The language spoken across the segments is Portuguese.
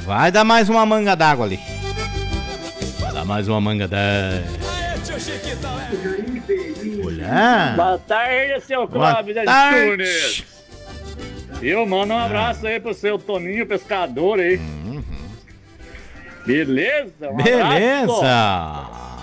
Vai dar mais uma manga d'água ali. Vai dar mais uma manga d'água. Olá. Boa tarde, seu Clóvis Antunes. Eu mando um abraço aí pro seu Toninho Pescador aí. Beleza? Beleza.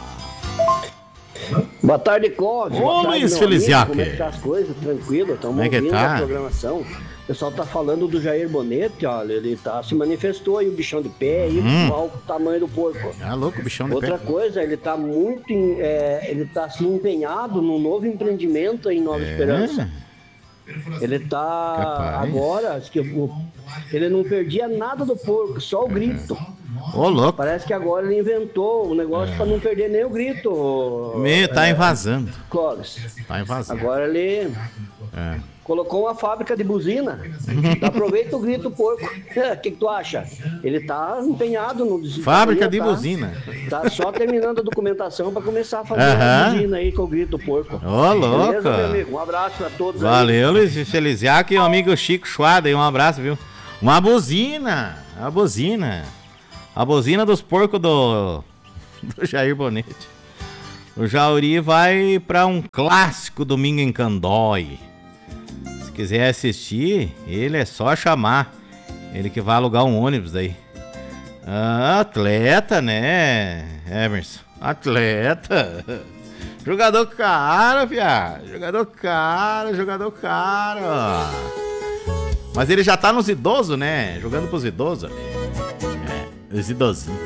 Boa tarde, Clóvis. Ô, Luiz Feliziac. Como é que tá as coisas? Tranquilo? Estamos ouvindo a programação. O pessoal tá falando do Jair Bonete, olha, ele se manifestou aí, o bichão de pé, aí, o tamanho do porco. Ah, louco, o bichão de pé. Outra coisa, ele tá muito, ele tá assim, empenhado num novo empreendimento em Nova Esperança. Ele tá agora, acho que ele não perdia nada do porco, só o grito. Ô, louco. Parece que agora ele inventou um negócio pra não perder nem o grito. Tá invasando. Clóvis. Tá invasando. Agora ele colocou uma fábrica de buzina. Aproveita o grito porco. O que tu acha? Ele tá empenhado no desenvolvimento. Fábrica de buzina. Tá só terminando a documentação pra começar a fazer a buzina aí com o grito porco. Ô, louco. Beleza, meu amigo? Um abraço pra todos. Valeu, Luiz Feliziac e o amigo Chico Schwada aí, um abraço, viu? Uma buzina. A buzina. A buzina dos porcos do Jair Bonete. O Jauri vai pra um clássico domingo em Candói. Se quiser assistir, ele é só chamar. Ele que vai alugar um ônibus aí. Atleta, né, Emerson? Atleta. Jogador caro, viado. Jogador caro. Mas ele já tá nos idosos, né? Jogando pros idosos ali. Os idosinhos.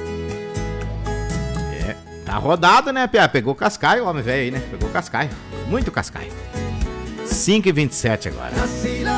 Tá rodado, né, Pia? Pegou cascaio o homem velho aí, né? Pegou cascaio. Muito cascaio. 5h27 agora.